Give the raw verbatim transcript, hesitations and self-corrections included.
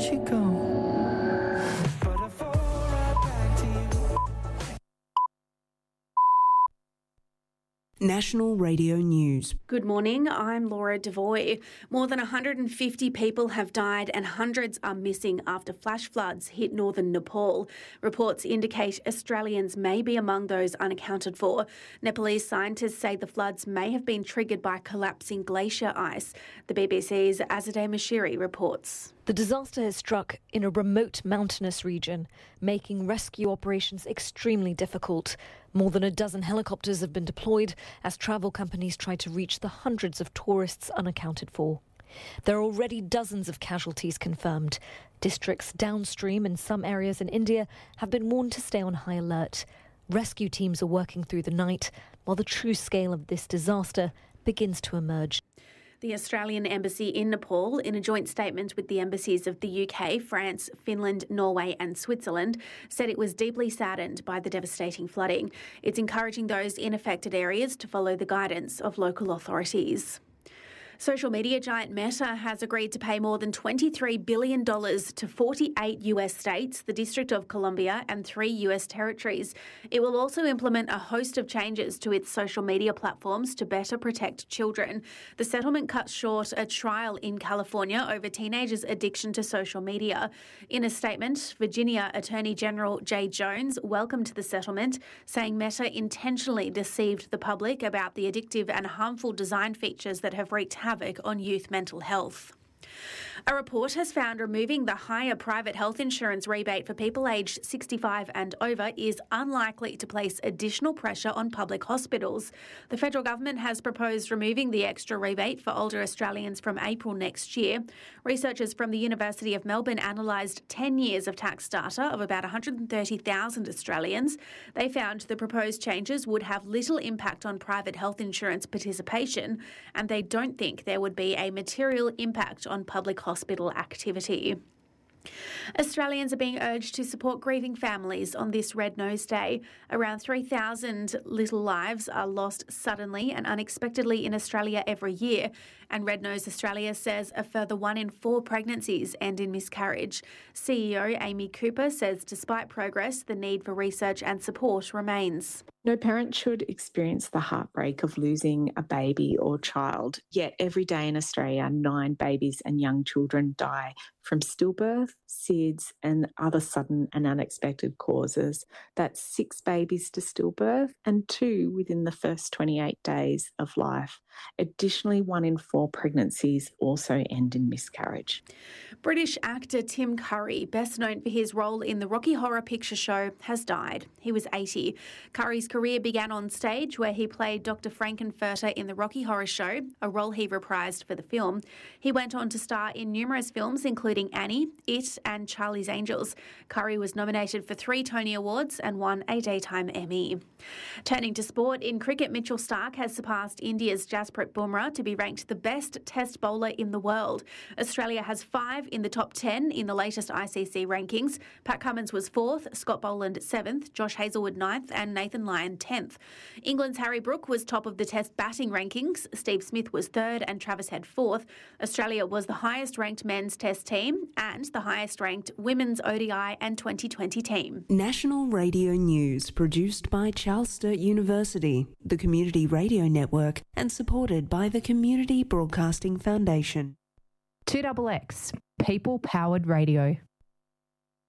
let you go. But I fall right back to you. National Radio News. Good morning, I'm Laura Devoy. More than one hundred fifty people have died and hundreds are missing after flash floods hit northern Nepal. Reports indicate Australians may be among those unaccounted for. Nepalese scientists say the floods may have been triggered by collapsing glacier ice. The B B C's Azadeh Mashiri reports. The disaster has struck in a remote mountainous region, making rescue operations extremely difficult. More than a dozen helicopters have been deployed as travel companies try to reach the hundreds of tourists unaccounted for. There are already dozens of casualties confirmed. Districts downstream in some areas in India have been warned to stay on high alert. Rescue teams are working through the night while the true scale of this disaster begins to emerge. The Australian Embassy in Nepal, in a joint statement with the embassies of the U K, France, Finland, Norway and Switzerland, said it was deeply saddened by the devastating flooding. It's encouraging those in affected areas to follow the guidance of local authorities. Social media giant Meta has agreed to pay more than twenty-three billion dollars to forty-eight U S states, the District of Columbia and three U S territories. It will also implement a host of changes to its social media platforms to better protect children. The settlement cuts short a trial in California over teenagers' addiction to social media. In a statement, Virginia Attorney General Jay Jones welcomed the settlement, saying Meta intentionally deceived the public about the addictive and harmful design features that have wreaked havoc on youth mental health. A report has found removing the higher private health insurance rebate for people aged sixty-five and over is unlikely to place additional pressure on public hospitals. The federal government has proposed removing the extra rebate for older Australians from April next year. Researchers from the University of Melbourne analysed ten years of tax data of about one hundred thirty thousand Australians. They found the proposed changes would have little impact on private health insurance participation, and they don't think there would be a material impact on public hospital activity. Australians are being urged to support grieving families on this Red Nose Day. Around three thousand little lives are lost suddenly and unexpectedly in Australia every year, and Red Nose Australia says a further one in four pregnancies end in miscarriage. C E O Amy Cooper says despite progress, the need for research and support remains. No parent should experience the heartbreak of losing a baby or child, yet every day in Australia, nine babies and young children die from stillbirth, S I D S and other sudden and unexpected causes. That's six babies to stillbirth and two within the first twenty-eight days of life. Additionally, one in four pregnancies also end in miscarriage. British actor Tim Curry, best known for his role in the Rocky Horror Picture Show, has died. He was eighty. Curry's career began on stage where he played Doctor Frankenfurter in the Rocky Horror Show, a role he reprised for the film. He went on to star in numerous films including Annie, It and Charlie's Angels. Curry was nominated for three Tony Awards and won a Daytime Emmy. Turning to sport, in cricket, Mitchell Starc has surpassed India's Jasprit Bumrah to be ranked the best test bowler in the world. Australia has five in the top ten in the latest I C C rankings. Pat Cummins was fourth, Scott Boland seventh, Josh Hazlewood ninth and Nathan Lyon tenth. England's Harry Brook was top of the test batting rankings. Steve Smith was third and Travis Head fourth. Australia was the highest ranked men's test team and the highest ranked women's O D I and twenty twenty team. National Radio News, produced by Charles Sturt University, the Community Radio Network, and supported by the Community Broadcasting Foundation. two X X, People Powered Radio.